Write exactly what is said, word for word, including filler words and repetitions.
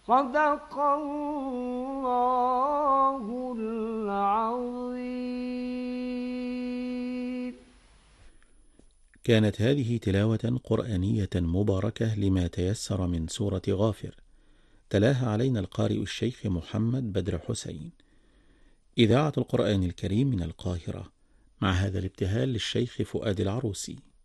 صدق الله العظيم. كانت هذه تلاوة قرآنية مباركة لما تيسر من سورة غافر، تلاها علينا القارئ الشيخ محمد بدر حسين. إذاعة القرآن الكريم من القاهرة، مع هذا الابتهال للشيخ فؤاد العروسي.